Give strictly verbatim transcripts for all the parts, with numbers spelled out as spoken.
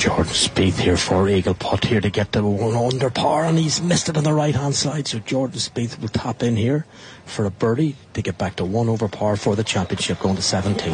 Jordan Spieth here for Eagle Putt here to get the one under par, and he's missed it on the right hand side, so Jordan Spieth will tap in here for a birdie to get back to one over par for the championship, going to seventeen.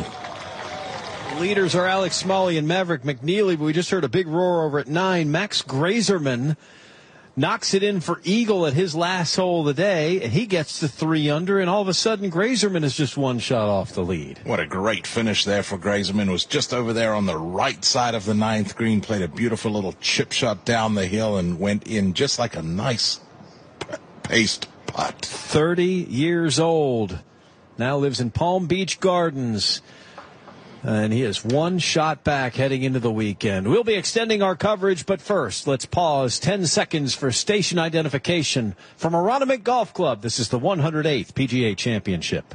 Leaders are Alex Smalley and Maverick McNeely, but we just heard a big roar over at nine. Max Grazerman knocks it in for Eagle at his last hole of the day, and he gets to three under, and all of a sudden Grazerman is just one shot off the lead. What a great finish there for Grazerman. Was just over there on the right side of the ninth green, played a beautiful little chip shot down the hill and went in just like a nice paced putt. thirty years old, now lives in Palm Beach Gardens. And he is one shot back heading into the weekend. We'll be extending our coverage, but first, let's pause ten seconds for station identification from Aronimink Golf Club. This is the one hundred eighth P G A Championship.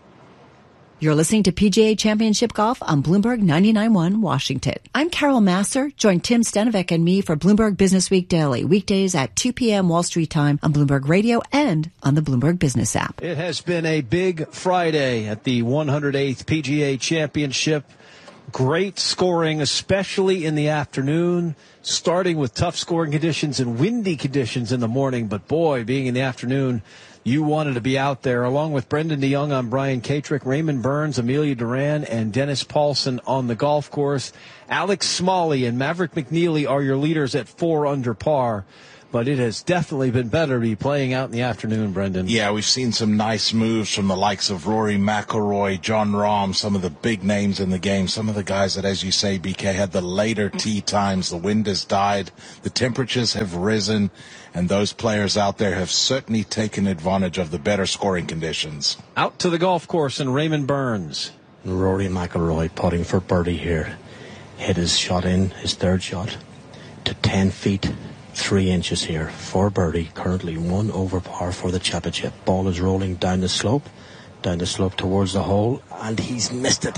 You're listening to P G A Championship Golf on Bloomberg ninety-nine point one Washington. I'm Carol Masser. Join Tim Stenovec and me for Bloomberg Business Week Daily, weekdays at two p.m. Wall Street time on Bloomberg Radio and on the Bloomberg Business app. It has been a big Friday at the one hundred eighth P G A Championship. Great scoring, especially in the afternoon, starting with tough scoring conditions and windy conditions in the morning. But boy, being in the afternoon, you wanted to be out there. Along with Brendan DeYoung, I'm Brian Katrick, Raymond Burns, Amelia Duran, and Dennis Paulson on the golf course. Alex Smalley and Maverick McNeely are your leaders at four under par. But it has definitely been better to be playing out in the afternoon, Brendan. Yeah, we've seen some nice moves from the likes of Rory McIlroy, Jon Rahm, some of the big names in the game, some of the guys that, as you say, B K, had the later tee times. The wind has died, the temperatures have risen, and those players out there have certainly taken advantage of the better scoring conditions. Out to the golf course and Raymond Burns. Rory McIlroy putting for birdie here. Hit his shot in, his third shot, to ten feet. Three inches here for birdie. Currently one over par for the championship. Ball is rolling down the slope, down the slope towards the hole, and he's missed it.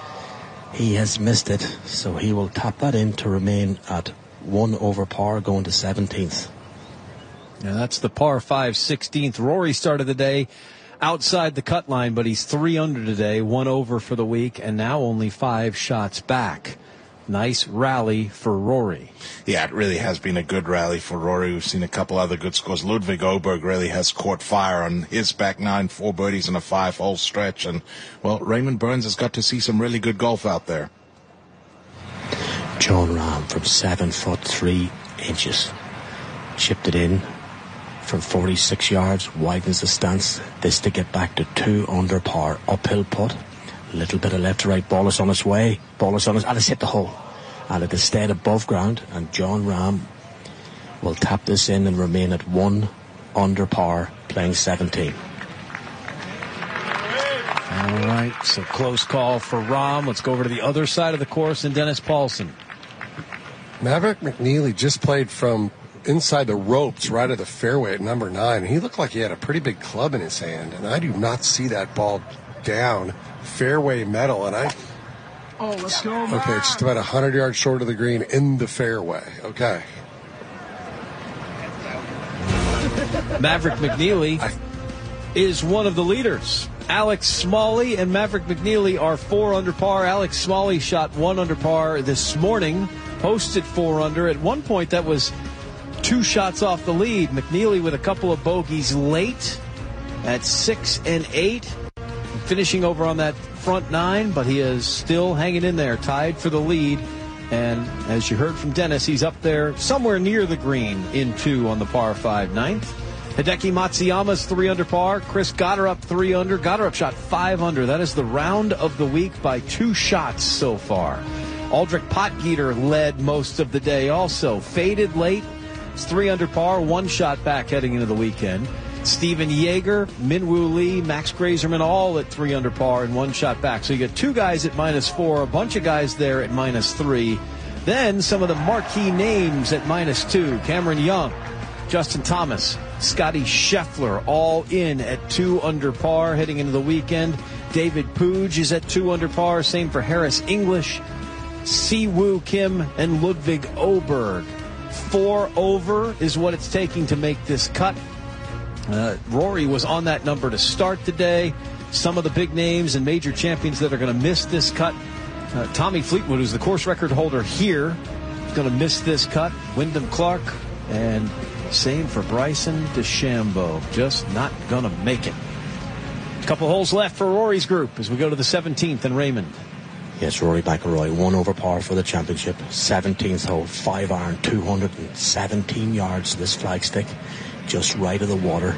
He has missed it, so he will tap that in to remain at one over par, going to seventeenth. Now that's the par five sixteenth. Rory started the day outside the cut line, but he's three under today, one over for the week, and now only five shots back. Nice rally for Rory. Yeah, it really has been a good rally for Rory. We've seen a couple other good scores. Ludwig Oberg really has caught fire on his back nine, four birdies in a five-hole stretch. And, well, Raymond Burns has got to see some really good golf out there. Jon Rahm from seven foot three inches. Chipped it in from forty-six yards, widens the stance. This to get back to two under par. Uphill putt. A little bit of left to right. Ball is on its way. Ball is on its... And it's hit the hole. And it has stayed above ground. And Jon Rahm will tap this in and remain at one under par, playing seventeen. All right, so close call for Rahm. Let's go over to the other side of the course and Dennis Paulson. Maverick McNeely just played from inside the ropes right at the fairway at number nine. He looked like he had a pretty big club in his hand. And I do not see that ball down fairway metal, and I oh let's go okay it's just about one hundred yards short of the green in the fairway. Okay, Maverick McNeely I, is one of the leaders. Alex Smalley and Maverick McNeely are four under par. Alex Smalley shot one under par this morning, posted four under. At one point that was two shots off the lead. McNeely with a couple of bogeys late at six and eight, finishing over on that front nine, but he is still hanging in there, tied for the lead. And as you heard from Dennis, he's up there somewhere near the green in two on the par five ninth. Hideki Matsuyama's three under par. Chris Gotterup three under. Gotterup shot five under. That is the round of the week by two shots so far. Aldrich Potgieter led most of the day also. Faded late. It's three under par, one shot back heading into the weekend. Stephen Yeager, Minwoo Lee, Max Grazerman all at three under par and one shot back. So you get two guys at minus four, a bunch of guys there at minus three. Then some of the marquee names at minus two. Cameron Young, Justin Thomas, Scotty Scheffler all in at two under par heading into the weekend. David Puig is at two under par. Same for Harris English, Siwoo Kim, and Ludwig Oberg. Four over is what it's taking to make this cut. Uh, Rory was on that number to start the day. Some of the big names and major champions that are going to miss this cut. Uh, Tommy Fleetwood, who's the course record holder here, going to miss this cut. Wyndham Clark, and same for Bryson DeChambeau. Just not going to make it. A couple holes left for Rory's group as we go to the seventeenth and Raymond. Yes, Rory McIlroy, one over par for the championship. seventeenth hole, five iron, two hundred seventeen yards. This flagstick, just right of the water.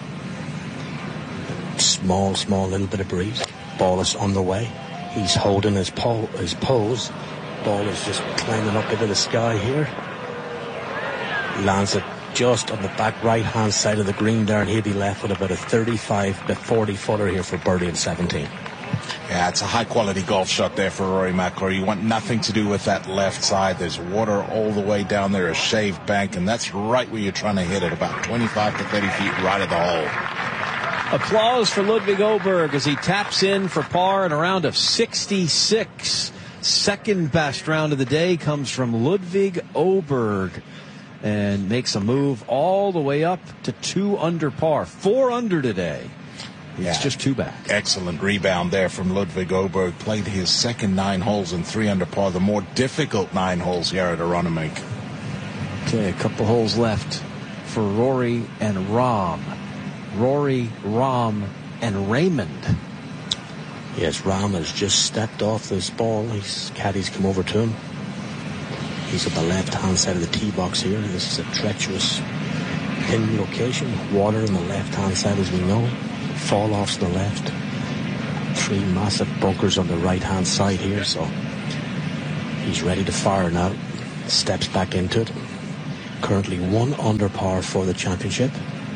Small, small little bit of breeze. Ball is on the way. He's holding his, po- his pose. Ball is just climbing up into the sky here. Lands it just on the back right-hand side of the green there, and he'll be left with about a thirty-five to forty footer here for birdie in seventeen. Yeah, it's a high-quality golf shot there for Rory McIlroy. You want nothing to do with that left side. There's water all the way down there, a shaved bank, and that's right where you're trying to hit it, about twenty-five to thirty feet right of the hole. Applause for Ludwig Oberg as he taps in for par in a round of sixty-six. Second best round of the day comes from Ludwig Oberg and makes a move all the way up to two under par. Four under today. It's yeah. just two back. Excellent rebound there from Ludwig Oberg. Played his second nine holes in three under par, the more difficult nine holes here at Aronimink. Okay, a couple holes left for Rory and Rahm. Rory, Rahm, and Raymond. Yes, Rahm has just stepped off this ball. His caddies come over to him. He's at the left-hand side of the tee box here. This is a treacherous pin location. Water on the left-hand side, as we know. Fall-offs to the left. Three massive bunkers on the right-hand side here, so he's ready to fire now. Steps back into it. Currently one under par for the championship.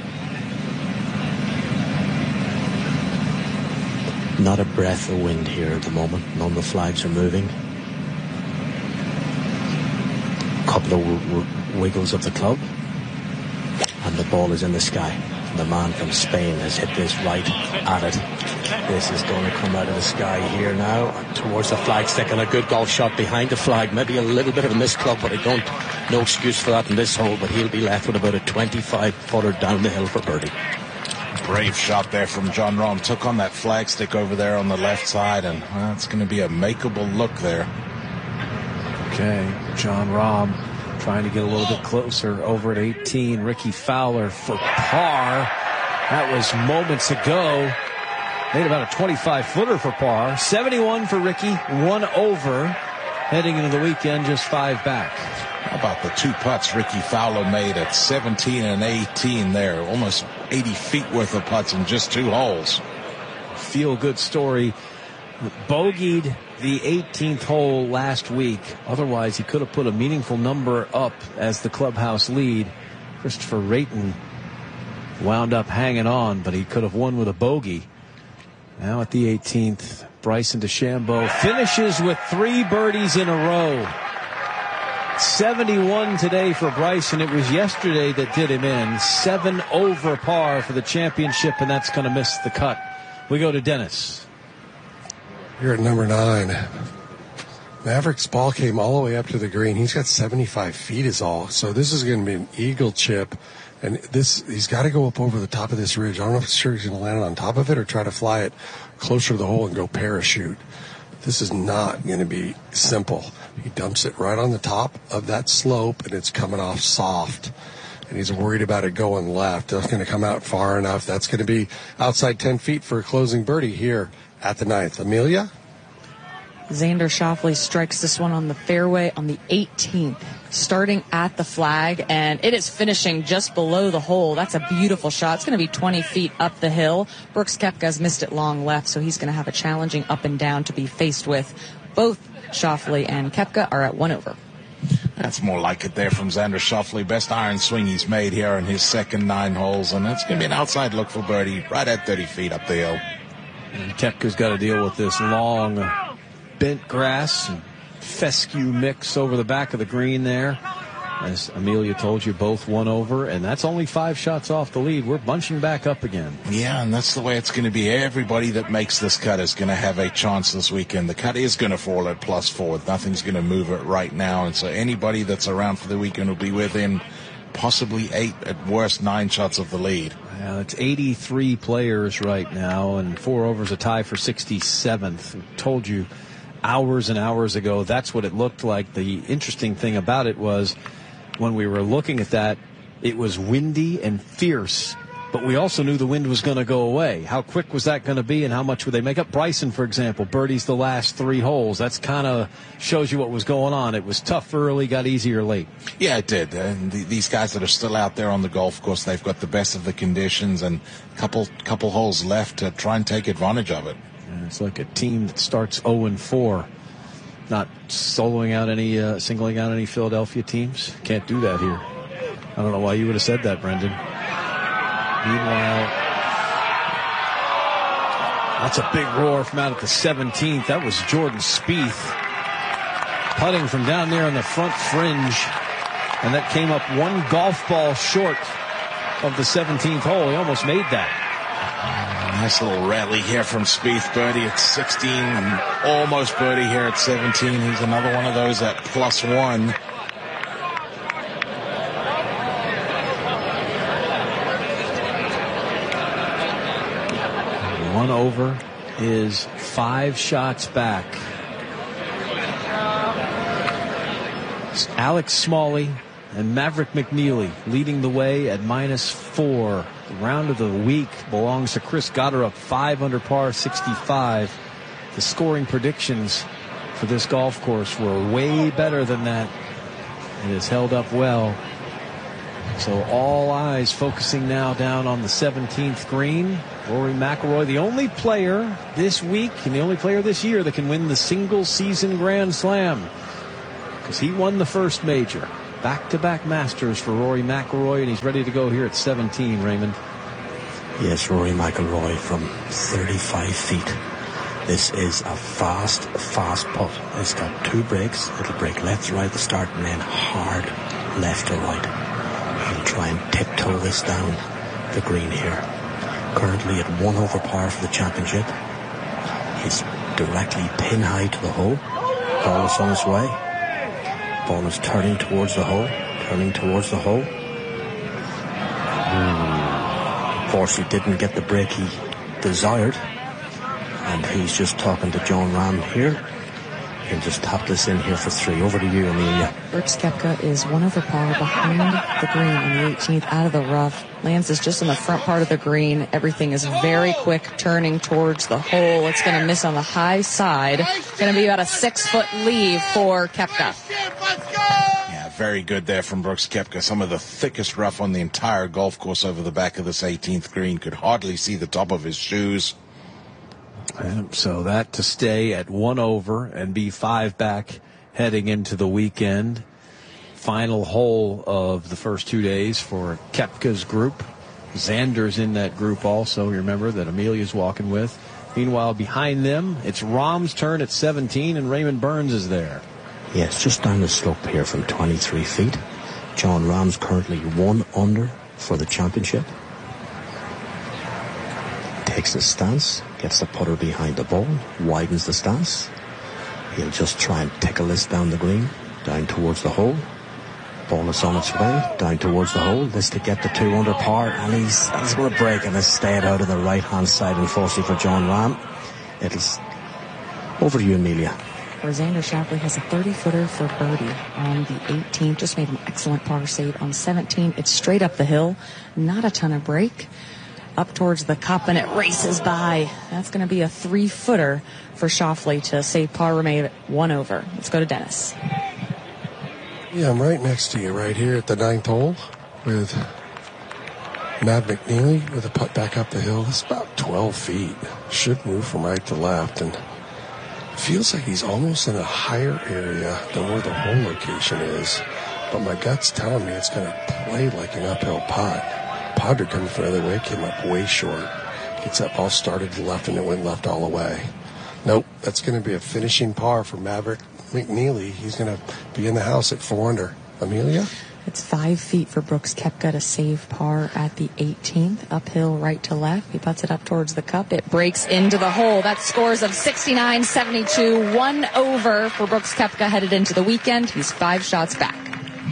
Not a breath of wind here at the moment. None of the flags are moving. Couple of w- w- wiggles of the club, and the ball is in the sky. The man from Spain has hit this right at it. This is going to come out of the sky here now towards the flagstick, and a good golf shot behind the flag. Maybe a little bit of a missed club, but I don't. No excuse for that in this hole. But he'll be left with about a twenty-five footer down the hill for birdie. Brave shot there from Jon Rahm. Took on that flagstick over there on the left side, and well, it's going to be a makeable look there. Okay, Jon Rahm trying to get a little bit closer over at eighteen. Ricky Fowler for par. That was moments ago. Made about a twenty-five footer for par. seventy-one for Ricky, one over. Heading into the weekend, just five back. How about the two putts Ricky Fowler made at seventeen and eighteen there? Almost eighty feet worth of putts in just two holes. Feel good story. Bogeyed the eighteenth hole last week. Otherwise, he could have put a meaningful number up as the clubhouse lead. Christopher Rayton wound up hanging on, but he could have won with a bogey. Now at the eighteenth, Bryson DeChambeau finishes with three birdies in a row. seventy-one today for Bryson. It was yesterday that did him in. Seven over par for the championship, and that's going to miss the cut. We go to Dennis. Here at number nine. Maverick's ball came all the way up to the green. He's got seventy-five feet is all. So this is going to be an eagle chip. And this, he's got to go up over the top of this ridge. I don't know if it's sure he's going to land on top of it or try to fly it closer to the hole and go parachute. This is not going to be simple. He dumps it right on the top of that slope, and it's coming off soft. And he's worried about it going left. It's going to come out far enough. That's going to be outside ten feet for a closing birdie here at the ninth. Amelia? Xander Schauffele strikes this one on the fairway on the eighteenth, starting at the flag, and it is finishing just below the hole. That's a beautiful shot. It's going to be twenty feet up the hill. Brooks Koepka's missed it long left, so he's going to have a challenging up and down to be faced with. Both Schauffele and Koepka are at one over. That's more like it there from Xander Schauffele. Best iron swing he's made here in his second nine holes, and it's going to be an outside look for birdie right at thirty feet up the hill. And Koepka's got to deal with this long bent grass and fescue mix over the back of the green there. As Amelia told you, both one over, and that's only five shots off the lead. We're bunching back up again. Yeah, and that's the way it's going to be. Everybody that makes this cut is going to have a chance this weekend. The cut is going to fall at plus four. Nothing's going to move it right now, and so anybody that's around for the weekend will be within possibly eight, at worst nine shots of the lead. Yeah, it's eighty-three players right now, and four overs a tie for sixty-seventh. I told you hours and hours ago, that's what it looked like. The interesting thing about it was when we were looking at that, it was windy and fierce, but we also knew the wind was going to go away. How quick was that going to be, and how much would they make up? Bryson, for example, birdies the last three holes. That's kind of shows you what was going on. It was tough early, got easier late. Yeah, it did. And the, these guys that are still out there on the golf course, they've got the best of the conditions and a couple, couple holes left to try and take advantage of it. And it's like a team that starts oh and four. Not soloing out any, uh, singling out any Philadelphia teams. Can't do that here. I don't know why you would have said that, Brendan. Meanwhile, that's a big roar from out at the seventeenth. That was Jordan Spieth putting from down there on the front fringe. And that came up one golf ball short of the seventeenth hole. He almost made that. Nice little rally here from Spieth. Birdie at sixteen and almost birdie here at seventeen. He's another one of those at plus one. One over is five shots back. Alex Smalley and Maverick McNeely leading the way at minus four. The round of the week belongs to Chris Gotterup, five under par, sixty-five. The scoring predictions for this golf course were way better than that. It has held up well. So all eyes focusing now down on the seventeenth green. Rory McIlroy, the only player this week and the only player this year that can win the single season Grand Slam, because he won the first major. Back-to-back Masters for Rory McIlroy, and he's ready to go here at seventeen, Raymond. Yes, Rory McIlroy from thirty-five feet. This is a fast, fast putt. It's got two breaks. It'll break left to right at the start and then hard left to right. He'll try and tiptoe this down the green here. Currently at one over par for the championship. He's directly pin high to the hole. Ball is on its way. Ball is turning towards the hole. Turning towards the hole. Mm. Of course, he didn't get the break he desired. And he's just talking to Jon Rahm here. He'll just tap this in here for three. Over to you, Amelia. Brooks Koepka is one over par behind the green on the eighteenth, out of the rough. Lands is just on the front part of the green. Everything is very quick, turning towards the hole. It's going to miss on the high side. It's going to be about a six-foot lead for Koepka. Yeah, very good there from Brooks Koepka. Some of the thickest rough on the entire golf course over the back of this eighteenth green. Could hardly see the top of his shoes. And so that to stay at one over and be five back heading into the weekend. Final hole of the first two days for Koepka's group. Xander's in that group also. You remember that Amelia's walking with. Meanwhile, behind them, it's Rahm's turn at seventeen, and Raymond Burns is there. Yes, just down the slope here from twenty-three feet. Jon Rahm's currently one under for the championship. Takes the stance, gets the putter behind the ball, widens the stance. He'll just try and tickle this down the green, down towards the hole. Ball is on its way, down towards the hole. This to get the two under par, and he's, he's going to break and has stayed out of the right-hand side, unfortunately for Jon Rahm. It'll... Over to you, Amelia. Xander Schauffele has a thirty-footer for birdie on the eighteenth. Just made an excellent par save on seventeen. It's straight up the hill, not a ton of break. Up towards the cup, and it races by. That's going to be a three-footer for Schauffele to save par, remain at one over. Let's go to Dennis. Yeah, I'm right next to you right here at the ninth hole with Matt McNeely with a putt back up the hill. It's about twelve feet. Should move from right to left, and feels like he's almost in a higher area than where the hole location is. But my gut's telling me it's going to play like an uphill putt. Podder coming from the other way, came up way short. Gets that ball started to the left, and it went left all the way. Nope, that's going to be a finishing par for Maverick McNeely. He's going to be in the house at four under. Amelia? It's five feet for Brooks Koepka to save par at the eighteenth. Uphill right to left. He puts it up towards the cup. It breaks into the hole. That scores of sixty-nine seventy-two. One over for Brooks Koepka headed into the weekend. He's five shots back.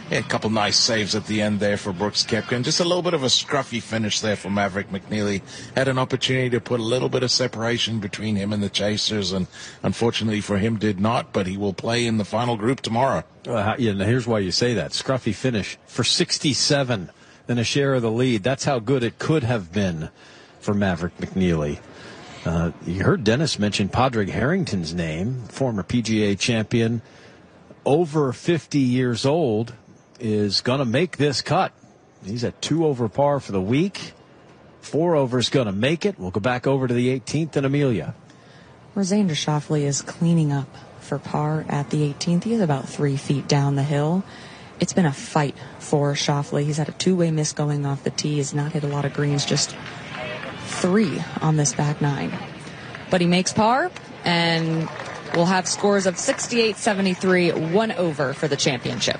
Yeah, a couple nice saves at the end there for Brooks Koepka, and just a little bit of a scruffy finish there for Maverick McNeely. Had an opportunity to put a little bit of separation between him and the chasers, and unfortunately for him did not, but he will play in the final group tomorrow. Uh, yeah, now here's why you say that. Scruffy finish for sixty-seven and a share of the lead. That's how good it could have been for Maverick McNeely. Uh, you heard Dennis mention Padraig Harrington's name, former P G A champion, over fifty years old, is going to make this cut. He's at two over par for the week. Four over is going to make it. We'll go back over to the eighteenth and Amelia. Xander Schauffele is cleaning up for par at the eighteenth. He is about three feet down the hill. It's been a fight for Schauffele. He's had a two-way miss going off the tee. He's not hit a lot of greens, just three on this back nine. But he makes par, and we'll have scores of sixty-eight seventy-three, one over for the championship.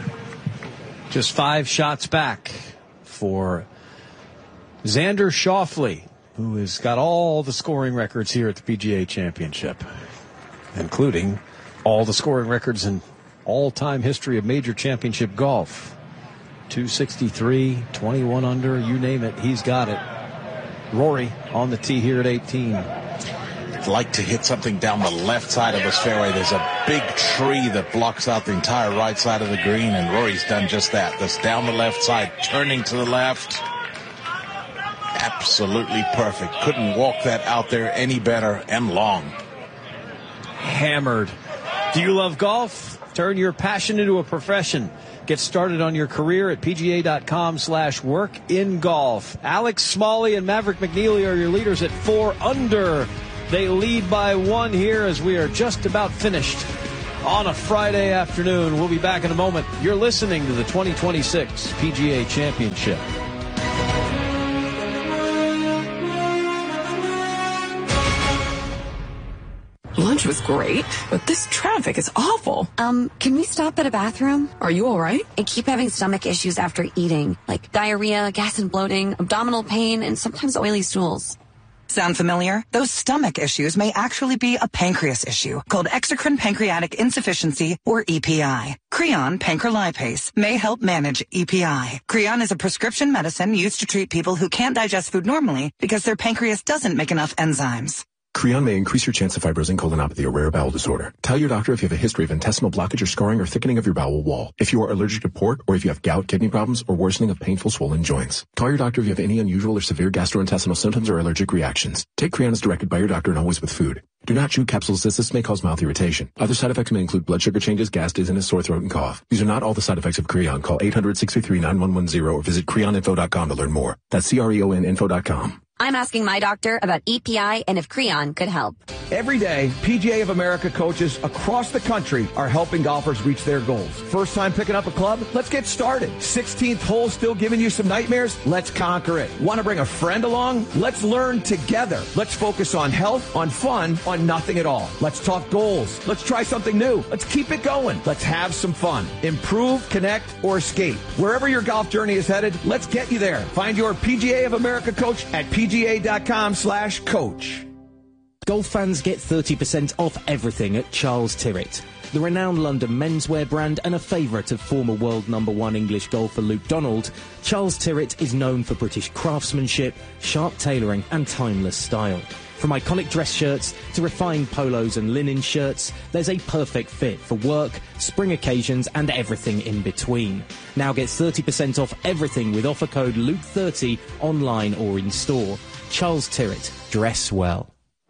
Just five shots back for Xander Schauffele, who has got all the scoring records here at the P G A Championship, including all the scoring records in all-time history of major championship golf. two sixty-three, twenty-one under, you name it, he's got it. Rory on the tee here at eighteen. I'd like to hit something down the left side of this fairway. There's a big tree that blocks out the entire right side of the green, and Rory's done just that. That's down the left side, turning to the left. Absolutely perfect. Couldn't walk that out there any better and long. Hammered. Do you love golf? Turn your passion into a profession. Get started on your career at pga.com slash work in golf. Alex Smalley and Maverick McNeely are your leaders at four under. They lead by one here as we are just about finished on a Friday afternoon. We'll be back in a moment. You're listening to the twenty twenty-six P G A Championship. Lunch was great, but this traffic is awful. Um, can we stop at a bathroom? Are you all right? I keep having stomach issues after eating, like diarrhea, gas and bloating, abdominal pain, and sometimes oily stools. Sound familiar? Those stomach issues may actually be a pancreas issue called exocrine pancreatic insufficiency, or E P I. Creon pancrelipase may help manage E P I. Creon is a prescription medicine used to treat people who can't digest food normally because their pancreas doesn't make enough enzymes. Creon may increase your chance of fibrosing colonopathy, a rare bowel disorder. Tell your doctor if you have a history of intestinal blockage or scarring or thickening of your bowel wall, if you are allergic to pork, or if you have gout, kidney problems, or worsening of painful swollen joints. Call your doctor if you have any unusual or severe gastrointestinal symptoms or allergic reactions. Take Creon as directed by your doctor and always with food. Do not chew capsules as this may cause mouth irritation. Other side effects may include blood sugar changes, gas, dizziness, sore throat, and cough. These are not all the side effects of Creon. Call eight hundred, six three three, nine one one zero or visit creon info dot com to learn more. That's C R E O N info dot com. I'm asking my doctor about E P I and if Creon could help. Every day, P G A of America coaches across the country are helping golfers reach their goals. First time picking up a club? Let's get started. sixteenth hole still giving you some nightmares? Let's conquer it. Want to bring a friend along? Let's learn together. Let's focus on health, on fun, on nothing at all. Let's talk goals. Let's try something new. Let's keep it going. Let's have some fun. Improve, connect, or escape. Wherever your golf journey is headed, let's get you there. Find your P G A of America coach at pga.com slash coach. Golf fans get thirty percent off everything at Charles Tyrrett. The renowned London menswear brand and a favourite of former world number one English golfer Luke Donald, Charles Tyrrett is known for British craftsmanship, sharp tailoring and timeless style. From iconic dress shirts to refined polos and linen shirts, there's a perfect fit for work, spring occasions and everything in between. Now get thirty percent off everything with offer code Luke thirty online or in store. Charles Tyrrett, dress well.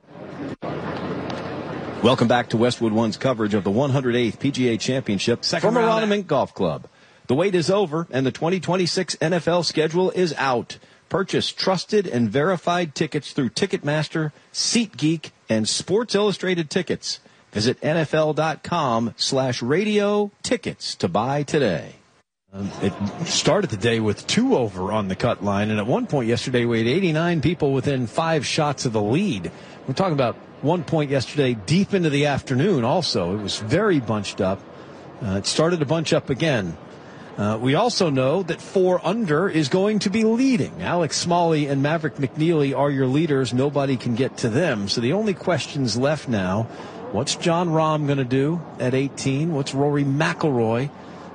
Welcome back to Westwood One's coverage of the one hundred eighth P G A Championship Second from round. Aronimink Golf Club. The wait is over, and the twenty twenty-six N F L schedule is out. Purchase trusted and verified tickets through Ticketmaster, SeatGeek, and Sports Illustrated Tickets. Visit nfl.com slash radio tickets to buy today. Um, it started the day with two over on the cut line, and at one point yesterday we had eighty-nine people within five shots of the lead. We're talking about one point yesterday deep into the afternoon also. It was very bunched up. Uh, it started to bunch up again. Uh, we also know that four under is going to be leading. Alex Smalley and Maverick McNeely are your leaders. Nobody can get to them. So the only questions left now, what's Jon Rahm going to do at eighteen? What's Rory McIlroy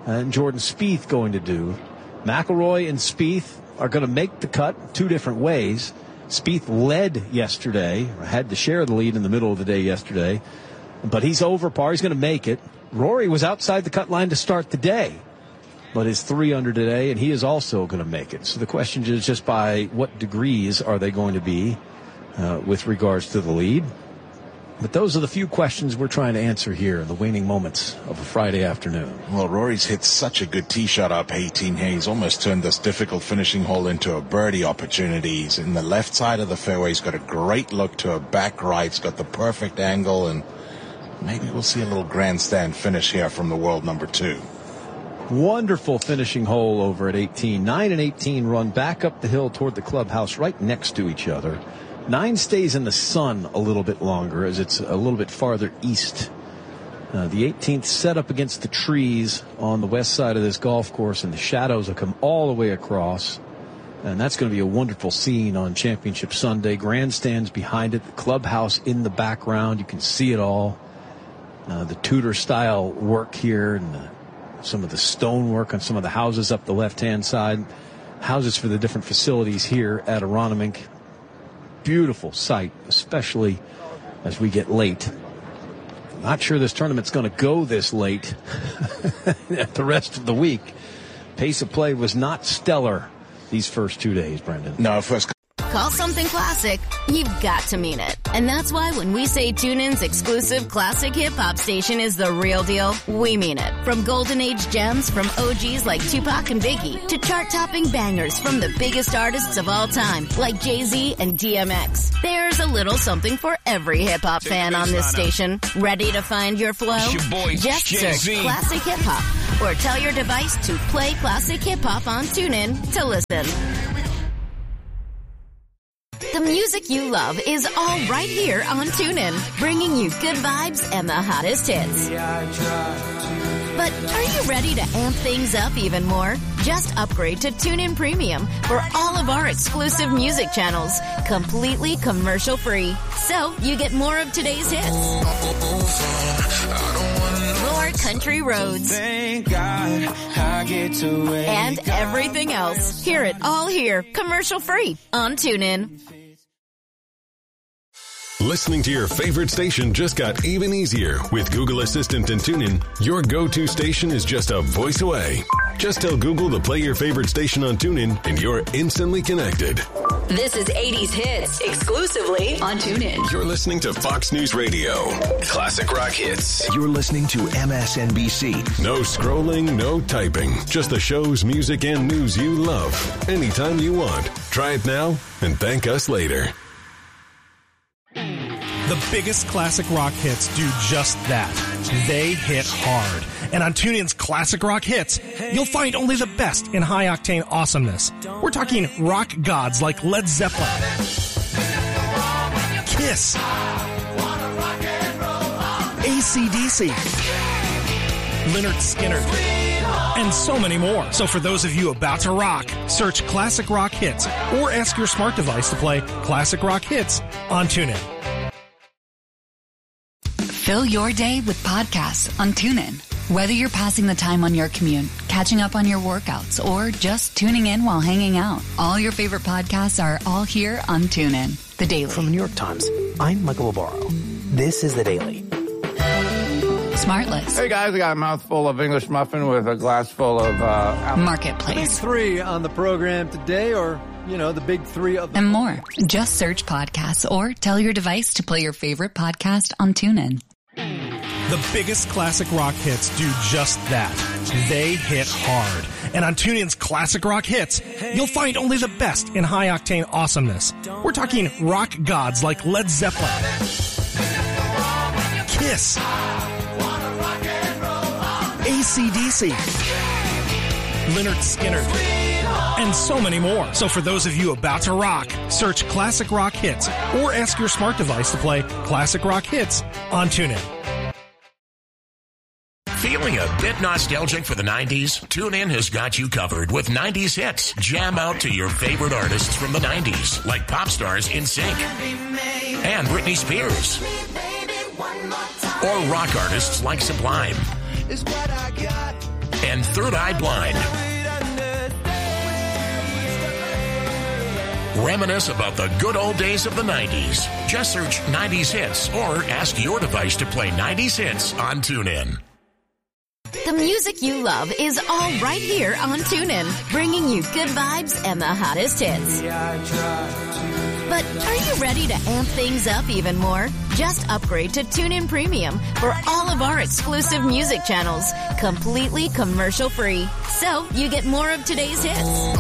and Jordan Spieth going to do. McIlroy and Spieth are going to make the cut two different ways. Spieth led yesterday, had to share the lead in the middle of the day yesterday, but he's over par. He's going to make it. Rory was outside the cut line to start the day, but is three under today, and he is also going to make it. So the question is just by what degrees are they going to be uh, with regards to the lead? But those are the few questions we're trying to answer here in the waning moments of a Friday afternoon. Well, Rory's hit such a good tee shot up eighteen here. He's almost turned this difficult finishing hole into a birdie opportunity. He's in the left side of the fairway. He's got a great look to a back right. He's got the perfect angle, and maybe we'll see a little grandstand finish here from the world number two. Wonderful finishing hole over at eighteen. nine and eighteen run back up the hill toward the clubhouse right next to each other. nine stays in the sun a little bit longer as it's a little bit farther east. Uh, the eighteenth set up against the trees on the west side of this golf course, and the shadows will come all the way across. And that's going to be a wonderful scene on Championship Sunday. Grandstands behind it, the clubhouse in the background. You can see it all. Uh, the Tudor-style work here and the, some of the stonework on some of the houses up the left-hand side. Houses for the different facilities here at Aronimink. Beautiful sight, especially as we get late. Not sure this tournament's going to go this late the rest of the week. Pace of play was not stellar these first two days, Brendan. No, first. Call something classic, you've got to mean it. And that's why when we say TuneIn's exclusive classic hip-hop station is the real deal, we mean it. From golden age gems from O Gs like Tupac and Biggie to chart-topping bangers from the biggest artists of all time like Jay-Z and D M X. There's a little something for every hip-hop fan on this station. Ready to find your flow? Your boy, Just Jay-Z. search Classic Hip-Hop or tell your device to play Classic Hip-Hop on TuneIn to listen. The music you love is all right here on TuneIn, bringing you good vibes and the hottest hits. But are you ready to amp things up even more? Just upgrade to TuneIn Premium for all of our exclusive music channels, completely commercial-free. So you get more of today's hits. More country roads. Thank God I get to wake And everything else. Hear it all here, commercial-free on TuneIn. Listening to your favorite station just got even easier with Google Assistant and TuneIn. Your go-to station is just a voice away. Just tell Google to play your favorite station on TuneIn and you're instantly connected. This is eighties Hits, exclusively on TuneIn. You're listening to Fox News Radio. Classic rock hits. You're listening to M S N B C. No scrolling, no typing. Just the shows, music, and news you love. Anytime you want. Try it now and thank us later. The biggest classic rock hits do just that. They hit hard. And on TuneIn's Classic Rock Hits, you'll find only the best in high-octane awesomeness. We're talking rock gods like Led Zeppelin, Kiss, A C D C, Lynyrd Skynyrd, and so many more. So for those of you about to rock, search Classic Rock Hits or ask your smart device to play Classic Rock Hits on TuneIn. Fill your day with podcasts on TuneIn. Whether you're passing the time on your commute, catching up on your workouts, or just tuning in while hanging out, all your favorite podcasts are all here on TuneIn. The Daily. From the New York Times, I'm Michael Lobaro. This is The Daily. Smartless. Hey guys, I got a mouthful of English muffin with a glass full of uh, Marketplace. Big three on the program today, or, you know, the big three of... And more. Just search podcasts or tell your device to play your favorite podcast on TuneIn. The biggest classic rock hits do just that. They hit hard. And on TuneIn's Classic Rock Hits, you'll find only the best in high-octane awesomeness. We're talking rock gods like Led Zeppelin, Kiss, A C D C, Lynyrd Skynyrd, and so many more. So for those of you about to rock, search Classic Rock Hits or ask your smart device to play Classic Rock Hits on TuneIn. Feeling a bit nostalgic for the nineties? TuneIn has got you covered with nineties hits. Jam out to your favorite artists from the nineties, like pop stars NSYNC and Britney Spears, or rock artists like Sublime. and Third Eye Blind. Reminisce about the good old days of the nineties. Just search nineties Hits or ask your device to play nineties Hits on TuneIn. The music you love is all right here on TuneIn, bringing you good vibes and the hottest hits. But are you ready to amp things up even more? Just upgrade to TuneIn Premium for all of our exclusive music channels, completely commercial-free. So you get more of today's hits.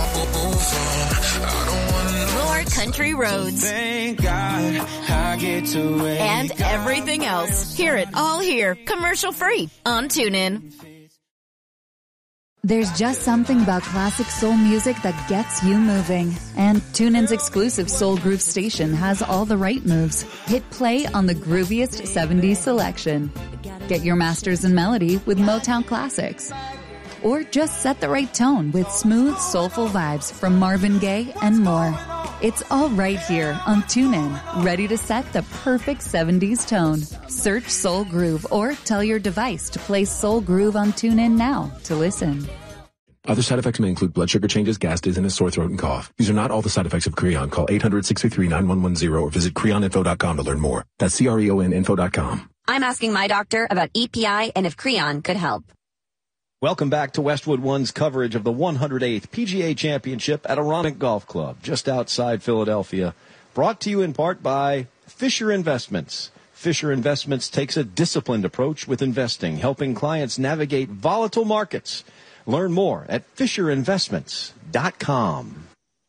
More country roads. Thank God I get to wake and everything else. Hear it all here, commercial-free on TuneIn. There's just something about classic soul music that gets you moving. And TuneIn's exclusive Soul Groove station has all the right moves. Hit play on the grooviest seventies selection. Get your masters in melody with Motown classics. Or just set the right tone with smooth, soulful vibes from Marvin Gaye and more. It's all right here on TuneIn, ready to set the perfect seventies tone. Search Soul Groove or tell your device to play Soul Groove on TuneIn now to listen. Other side effects may include blood sugar changes, gas, dizziness, sore throat, and cough. These are not all the side effects of Creon. Call eight hundred, six three three, nine one one zero or visit creon info dot com to learn more. That's C R E O N info dot com. I'm asking my doctor about E P I and if Creon could help. Welcome back to Westwood One's coverage of the one hundred eighth P G A Championship at Aronimink Golf Club, just outside Philadelphia. Brought to you in part by Fisher Investments. Fisher Investments takes a disciplined approach with investing, helping clients navigate volatile markets. Learn more at fisher investments dot com.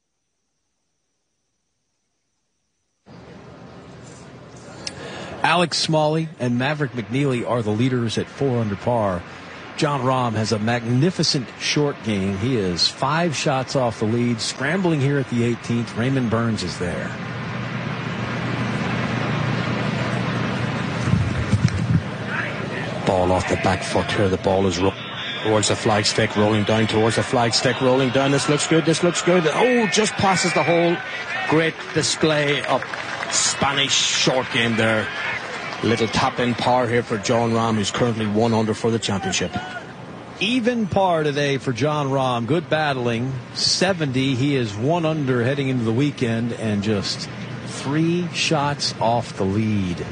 Alex Smalley and Maverick McNeely are the leaders at four under par. Jon Rahm has a magnificent short game. He is five shots off the lead, scrambling here at the eighteenth. Raymond Burns is there. Ball off the back foot here. The ball is ro- towards the flagstick, rolling down towards the flagstick, rolling down. This looks good. This looks good. Oh, just passes the hole. Great display of Spanish short game there. Little tap-in par here for Jon Rahm, who's currently one under for the championship. Even par today for Jon Rahm. Good battling. seventy. He is one under heading into the weekend and just three shots off the lead.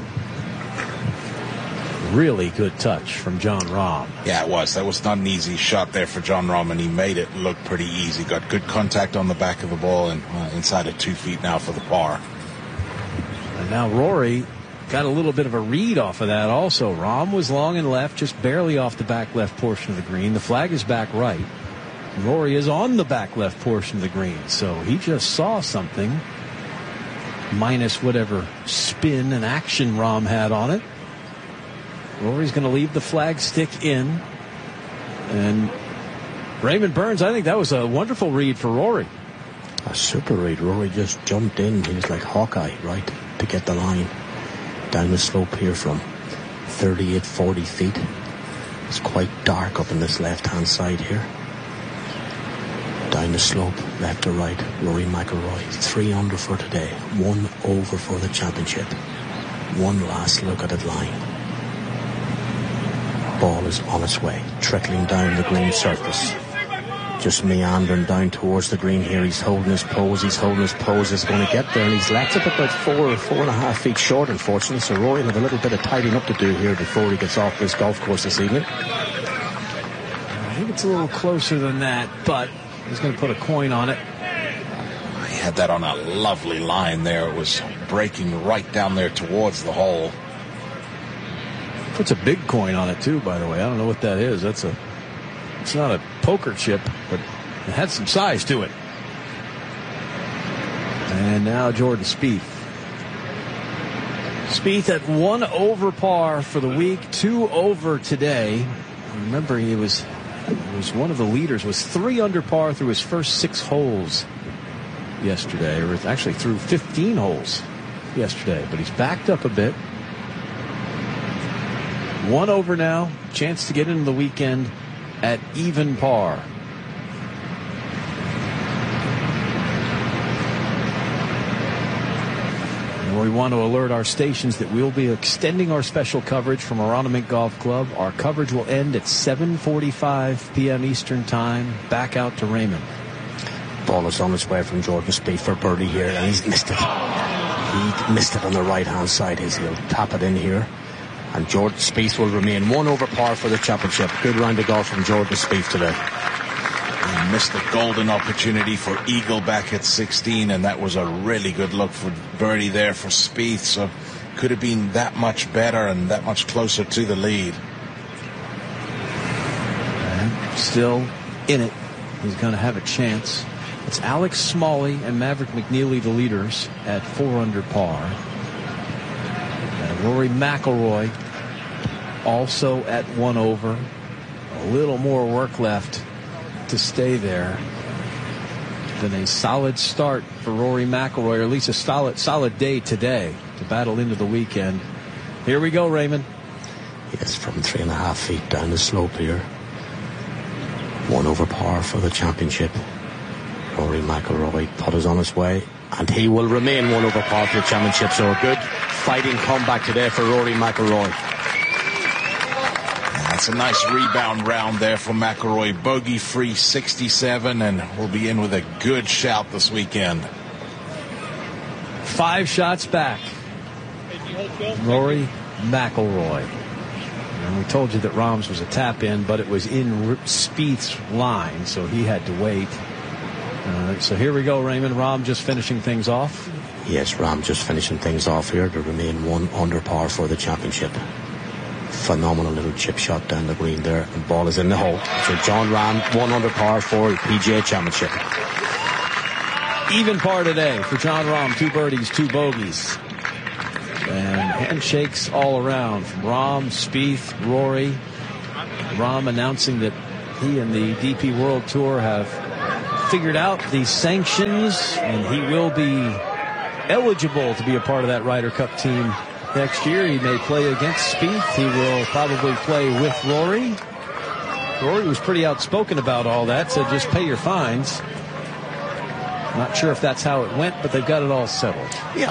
Really good touch from Jon Rahm. Yeah, it was. That was not an easy shot there for Jon Rahm, and he made it look pretty easy. Got good contact on the back of the ball and uh, inside of two feet now for the par. And now Rory got a little bit of a read off of that also. Rahm was long and left, just barely off the back left portion of the green. The flag is back right. Rory is on the back left portion of the green, so he just saw something, minus whatever spin and action Rahm had on it. Rory's going to leave the flag stick in. And Raymond Burns, I think that was a wonderful read for Rory. A super read. Rory just jumped in. He was like Hawkeye, right, to get the line. Down the slope here from thirty-eight, forty feet. It's quite dark up on this left-hand side here. Down the slope, left to right, Rory McIlroy. Three under for today. One over for the championship. One last look at that line. Ball is on its way, trickling down the green surface. Just meandering down towards the green here. He's holding his pose. He's holding his pose. He's going to get there, and he's left it about four, four and a half feet short, unfortunately. So Rory will have a little bit of tidying up to do here before he gets off this golf course this evening. I think it's a little closer than that, but he's going to put a coin on it. He had that on a lovely line there. It was breaking right down there towards the hole. Puts a big coin on it too, by the way. I don't know what that is. That's a, it's not a poker chip, but it had some size to it. And now Jordan Spieth. Spieth at one over par for the week, two over today. Remember, he was he was one of the leaders. Was three under par through his first six holes yesterday, or actually through fifteen holes yesterday. But he's backed up a bit. One over now, chance to get into the weekend at even par. We want to alert our stations that we'll be extending our special coverage from Aronimink Golf Club. Our coverage will end at seven forty-five p.m. Eastern Time. Back out to Raymond. Ball is on its way from Jordan Spieth for birdie here, and he's missed it. He missed it on the right-hand side. He'll tap it in here. And Jordan Spieth will remain one over par for the championship. Good round of golf from Jordan Spieth today. He missed a golden opportunity for eagle back at sixteen, and that was a really good look for birdie there for Spieth. So could have been that much better and that much closer to the lead. And still in it. He's going to have a chance. It's Alex Smalley and Maverick McNeely, the leaders, at four under par. And Rory McIlroy also at one over. A little more work left to stay there. Been a solid start for Rory McIlroy, or at least a solid, solid day today to battle into the weekend. Here we go, Raymond. Yes, from three and a half feet down the slope here. One over par for the championship. Rory McIlroy putt is on his way, and he will remain one over par for the championship. So a good fighting comeback today for Rory McIlroy. That's a nice rebound round there for McIlroy. Bogey-free sixty-seven, and we'll be in with a good shout this weekend. Five shots back. Rory McIlroy. And we told you that Rahm's was a tap-in, but it was in Spieth's line, so he had to wait. Uh, so here we go, Raymond. Rahm just finishing things off. Yes, Rahm just finishing things off here to remain one under par for the championship. Phenomenal little chip shot down the green there. The ball is in the hole. So Jon Rahm, one under par for the P G A Championship. Even par today for Jon Rahm. Two birdies, two bogeys. And handshakes all around from Rahm, Spieth, Rory. Rahm announcing that he and the D P World Tour have figured out the sanctions, and he will be eligible to be a part of that Ryder Cup team next year. He may play against Spieth. He will probably play with Rory. Rory was pretty outspoken about all that, said just pay your fines. Not sure if that's how it went, but they've got it all settled. Yeah,